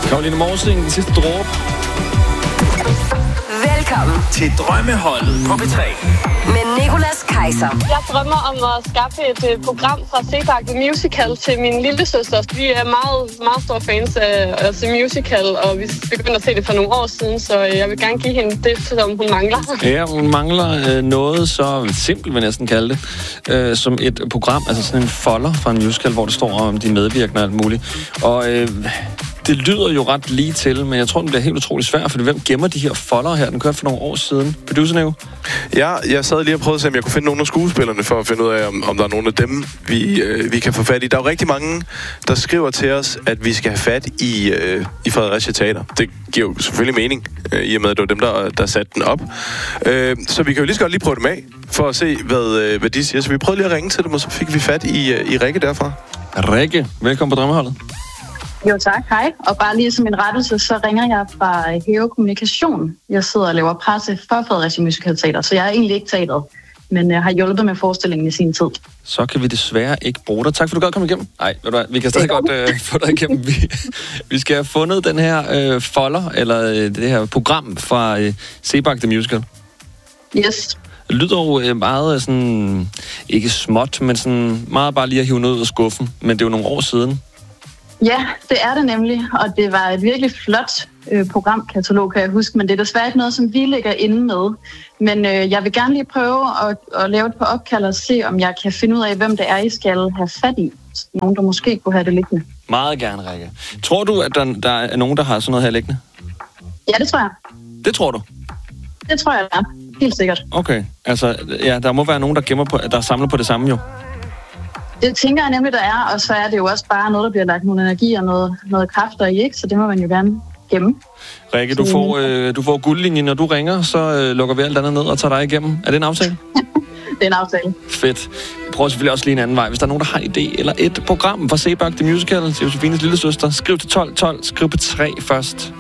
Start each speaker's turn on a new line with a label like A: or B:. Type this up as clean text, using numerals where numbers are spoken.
A: Karoline Morsing, den sidste dråbe.
B: Velkommen
C: til Drømmeholdet på P3
B: med Nicolas Kaiser.
D: Jeg drømmer om at skaffe et program fra Sebak The Musical til min lille søster. Vi er meget store fans af The Musical, og vi begyndte at se det for nogle år siden, så jeg vil gerne give hende det, som hun mangler.
A: Ja, hun mangler noget så simpelt, vil jeg næsten kalde det, som et program, altså sådan en folder fra en musical, hvor det står om de medvirkende og alt muligt. Og det lyder jo ret lige til, men jeg tror, den bliver helt utrolig svær, for hvem gemmer de her folder her? Den kørte for nogle år siden. Producer Neo?
E: Ja, jeg sad lige og prøvede at se, om jeg kunne finde nogle af skuespillerne, for at finde ud af, om der er nogle af dem, vi kan få fat i. Der er jo rigtig mange, der skriver til os, at vi skal have fat i Fredericia Teater. Det giver jo selvfølgelig mening, i og med, at det var dem, der satte den op. Så vi kan jo lige så godt lige prøve dem af, for at se, hvad de siger. Så vi prøvede lige at ringe til dem, og så fik vi fat i Rikke derfra.
A: Rikke, velkommen på Drømmeholdet.
F: Jo tak, hej. Og bare lige som en rettelse, så ringer jeg fra Hæve Kommunikation. Jeg sidder og laver presse for Fredericia Musical Teater, så jeg er egentlig ikke teatret, men jeg har hjulpet med forestillingen i sin tid. Så
A: kan vi desværre ikke bruge dig. Tak for, du godt kom igennem. Nej, ved du hvad, vi kan stadig godt få dig igennem. Vi skal have fundet den her folder, eller det her program fra Sebak The Musical.
F: Yes.
A: Det lyder jo meget sådan, ikke småt, men sådan meget bare lige at hive noget ud af skuffen. Men det er jo nogle år siden.
F: Ja, det er det nemlig, og det var et virkelig flot programkatalog, kan jeg huske, men det er desværre ikke noget, som vi ligger inde med. Men jeg vil gerne lige prøve at lave et par opkald og se, om jeg kan finde ud af, hvem det er, I skal have fat i. Nogen, der måske kunne have det liggende.
A: Meget gerne, Rikke. Tror du, at der er nogen, der har sådan noget her liggende?
F: Ja, det tror jeg.
A: Det tror du?
F: Det tror jeg, der er. Helt sikkert.
A: Okay, altså, ja, der må være nogen, der samler på det samme jo.
F: Det tænker jeg nemlig, der er, og så er det jo også bare noget, der bliver lagt nogle energi og noget kræfter i, ikke? Så det må man jo gerne gemme.
A: Rikke, du får guldlinjen, når du ringer, så lukker vi alt andet ned og tager dig igennem. Er det en aftale?
F: Det er en aftale.
A: Fedt. Vi prøver selvfølgelig også lige en anden vej. Hvis der er nogen, der har en idé eller et program fra Sebak The Musical til Josefines lille søster, skriv til 1212, skriv på 3 først.